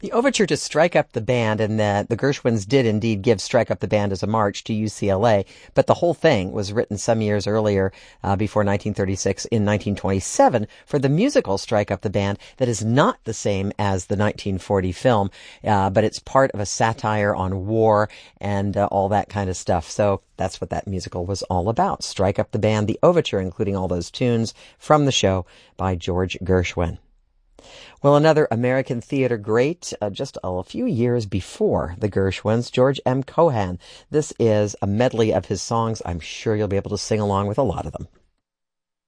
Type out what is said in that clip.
The overture to Strike Up the Band, and the Gershwins did indeed give Strike Up the Band as a march to UCLA, but the whole thing was written some years earlier, before 1936, in 1927, for the musical Strike Up the Band that is not the same as the 1940 film, but it's part of a satire on war and all that kind of stuff. So that's what that musical was all about. Strike Up the Band, the overture, including all those tunes from the show by George Gershwin. Well, another American theater great, just a few years before the Gershwins, George M. Cohan. This is a medley of his songs. I'm sure you'll be able to sing along with a lot of them.